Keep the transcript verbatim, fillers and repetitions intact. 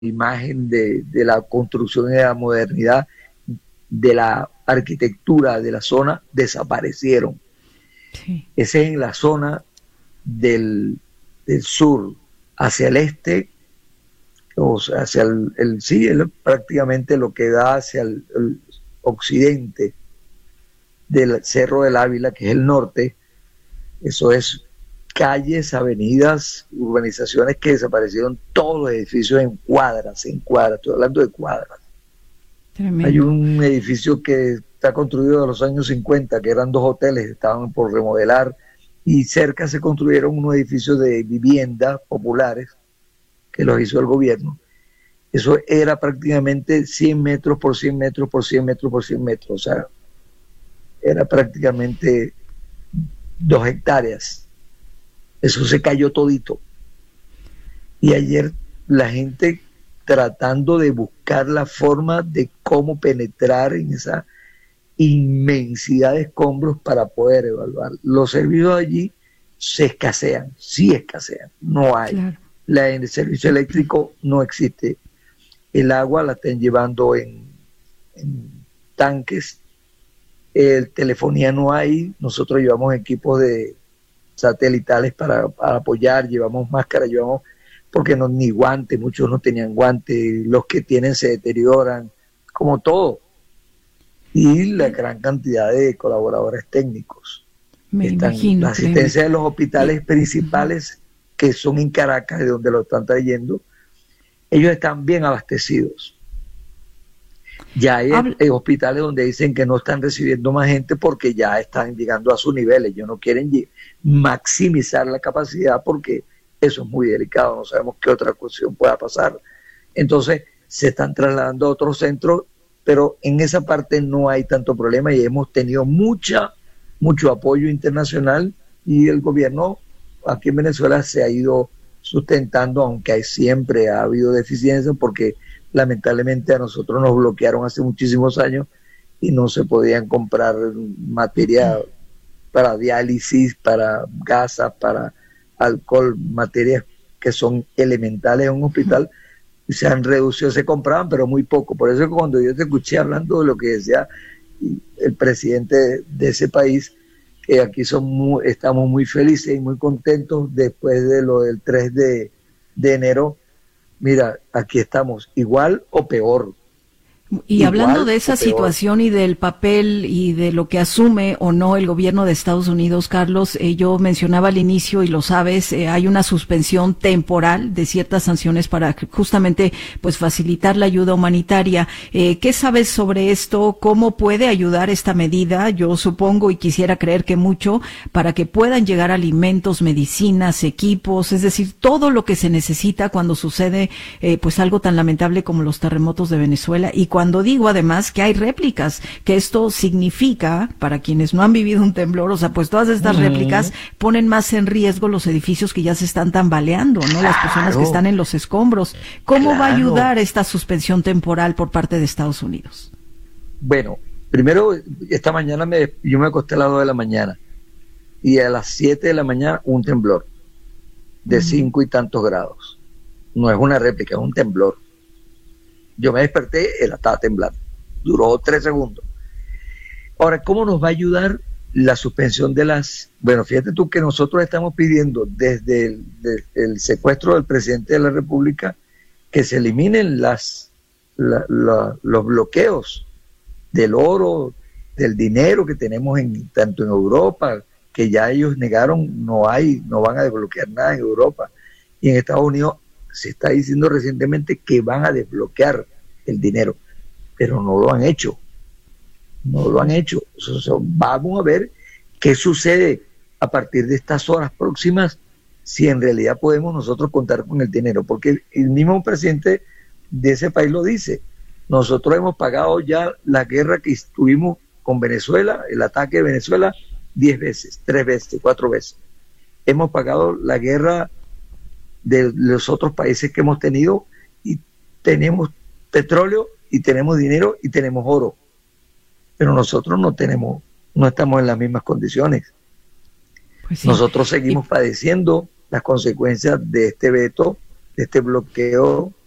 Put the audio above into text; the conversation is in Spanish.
imagen de, de la construcción y de la modernidad, de la arquitectura de la zona, desaparecieron. Sí. Ese es en la zona del, del sur hacia el este, o sea, hacia el, el sí, el, prácticamente lo que da hacia el, el occidente del Cerro del Ávila, que es el norte. Eso es calles, avenidas, urbanizaciones que desaparecieron, todos los edificios en cuadras, en cuadras, estoy hablando de cuadras. Tremendo. Hay un edificio que está construido de los años cincuenta, que eran dos hoteles, estaban por remodelar, y cerca se construyeron unos edificios de vivienda populares, que los hizo el gobierno. Eso era prácticamente cien metros por cien metros por cien metros por cien metros, o sea, era prácticamente dos hectáreas. Eso se cayó todito. Y ayer la gente tratando de buscar la forma de cómo penetrar en esa inmensidad de escombros para poder evaluar. Los servicios allí se escasean, sí escasean, no hay. Claro. La, el servicio eléctrico no existe. El agua la están llevando en, en tanques. El telefonía no hay. Nosotros llevamos equipos de satelitales para, para apoyar, llevamos máscaras, llevamos, porque no, ni guantes, muchos no tenían guantes, los que tienen se deterioran, como todo. Y la gran cantidad de colaboradores técnicos. Me Están, imagino. la asistencia de los hospitales principales, que son en Caracas, de donde lo están trayendo, ellos están bien abastecidos. Ya hay Habla. hospitales donde dicen que no están recibiendo más gente porque ya están llegando a sus niveles. Ellos no quieren maximizar la capacidad porque eso es muy delicado, no sabemos qué otra cuestión pueda pasar. Entonces se están trasladando a otros centros, pero en esa parte no hay tanto problema y hemos tenido mucha, mucho apoyo internacional y el gobierno aquí en Venezuela se ha ido sustentando, aunque hay, siempre ha habido deficiencias porque lamentablemente a nosotros nos bloquearon hace muchísimos años y no se podían comprar materia para diálisis, para gasas, para alcohol, materias que son elementales en un hospital, y se han reducido, se compraban, pero muy poco. Por eso cuando yo te escuché hablando de lo que decía el presidente de ese país, que aquí son muy, estamos muy felices y muy contentos después de lo del tres de enero. Mira, aquí estamos, igual o peor. Y igual hablando de esa situación y del papel y de lo que asume o no el gobierno de Estados Unidos, Carlos, eh, yo mencionaba al inicio y lo sabes, eh, hay una suspensión temporal de ciertas sanciones para justamente pues facilitar la ayuda humanitaria. Eh, ¿Qué sabes sobre esto? ¿Cómo puede ayudar esta medida? Yo supongo y quisiera creer que mucho para que puedan llegar alimentos, medicinas, equipos, es decir, todo lo que se necesita cuando sucede eh, pues algo tan lamentable como los terremotos de Venezuela. Y cuando Cuando digo además que hay réplicas, que esto significa, para quienes no han vivido un temblor, o sea, pues todas estas uh-huh. réplicas ponen más en riesgo los edificios que ya se están tambaleando, ¿no? Claro. Las personas que están en los escombros. ¿Cómo claro. va a ayudar esta suspensión temporal por parte de Estados Unidos? Bueno, primero, esta mañana me, yo me acosté a las dos de la mañana y a las siete de la mañana un temblor de uh-huh. cinco y tantos grados. No es una réplica, es un temblor. Yo me desperté, él estaba temblando. Duró tres segundos. Ahora, ¿cómo nos va a ayudar la suspensión de las... Bueno, fíjate tú que nosotros estamos pidiendo desde el, desde el secuestro del presidente de la República que se eliminen las, la, la, los bloqueos del oro, del dinero que tenemos en, tanto en Europa, que ya ellos negaron, no hay, no van a desbloquear nada en Europa. Y en Estados Unidos se está diciendo recientemente que van a desbloquear el dinero, pero no lo han hecho, no lo han hecho. O sea, vamos a ver qué sucede a partir de estas horas próximas, si en realidad podemos nosotros contar con el dinero, porque el mismo presidente de ese país lo dice. Nosotros hemos pagado ya la guerra que tuvimos con Venezuela, el ataque de Venezuela, diez veces, tres veces, cuatro veces. Hemos pagado la guerra de los otros países que hemos tenido y tenemos petróleo y tenemos dinero y tenemos oro, pero nosotros no tenemos, no estamos en las mismas condiciones. Pues sí. Nosotros seguimos y... padeciendo las consecuencias de este veto, de este bloqueo